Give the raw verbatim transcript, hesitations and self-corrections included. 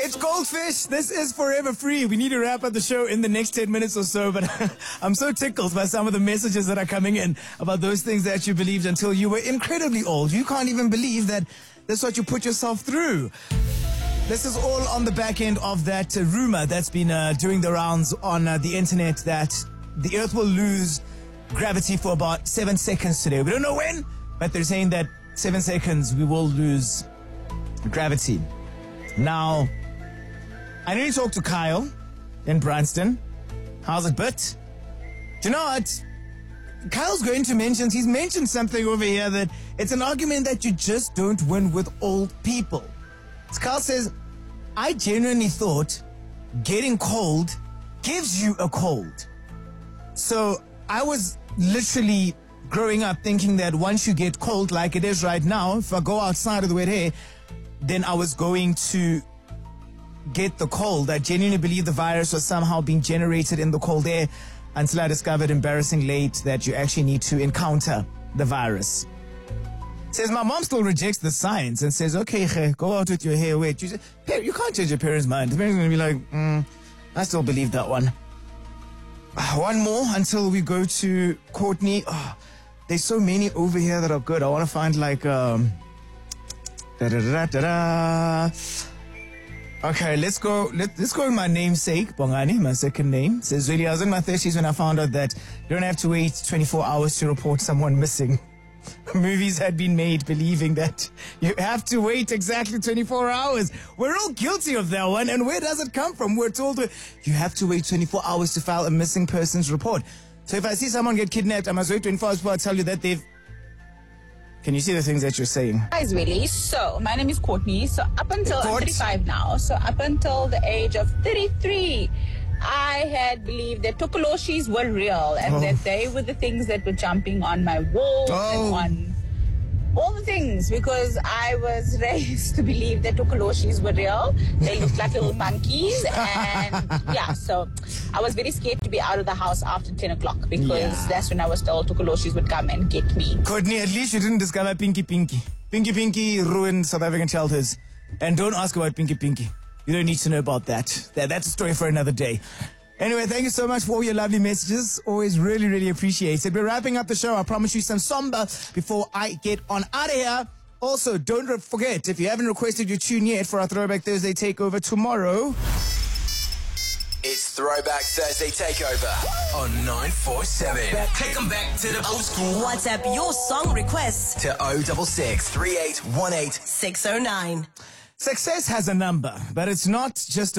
It's Goldfish. This is Forever Free. We need to wrap up the show in the next ten minutes or so, but I'm so tickled by some of the messages that are coming in about those things that you believed until you were incredibly old. You can't even believe that that's what you put yourself through. This is all on the back end of that uh, rumor that's been uh, doing the rounds on uh, the internet that the Earth will lose gravity for about seven seconds today. We don't know when, but they're saying that seven seconds we will lose gravity. Now, I need to talk to Kyle in Branston. How's it, Bit? Do you know what? Kyle's going to mention, he's mentioned something over here that it's an argument that you just don't win with old people. So Kyle says, I genuinely thought getting cold gives you a cold. So I was literally growing up thinking that once you get cold like it is right now, if I go outside of the wet hair, then I was going to get the cold. I genuinely believe the virus was somehow being generated in the cold air until I discovered embarrassing late that you actually need to encounter the virus. Says, my mom still rejects the science and says, okay, go out with your hair wet. You, say, you can't change your parents' mind. The parents are going to be like, mm, I still believe that one. One more until we go to Courtney. Oh, there's so many over here that are good. I want to find like... Um, Da, da, da, da, da. Okay, let's go. Let, let's go with my namesake, Bongani, my second name. Says, really, I was in my thirties when I found out that you don't have to wait twenty-four hours to report someone missing. Movies had been made believing that you have to wait exactly twenty-four hours. We're all guilty of that one. And where does it come from? We're told you have to wait twenty-four hours to file a missing persons report. So if I see someone get kidnapped, I must wait twenty-four hours before I tell you that they've... Can you see the things that you're saying? Guys, really? So, my name is Courtney. So, up until I'm thirty-five now. So, up until the age of thirty-three, I had believed that Tokoloshis were real and oh. that they were the things that were jumping on my walls oh. and on all the things, because I was raised to believe that Tokoloshis were real. They looked like little monkeys, and yeah, so I was very scared to be out of the house after ten o'clock because yeah. that's when I was told Tokoloshis would come and get me. Courtney, at least you didn't discover Pinky Pinky. Pinky Pinky ruined South African childhoods. And don't ask about Pinky Pinky. You don't need to know about that. that that's a story for another day. Anyway, thank you so much for all your lovely messages. Always really, really appreciate it. We're wrapping up the show. I promise you some somber before I get on out of here. Also, don't forget, if you haven't requested your tune yet for our Throwback Thursday Takeover tomorrow... It's Throwback Thursday Takeover on nine four seven. Take them back to the old school. WhatsApp your song requests to oh six six, three eight one eight, six oh nine. Success has a number, but it's not just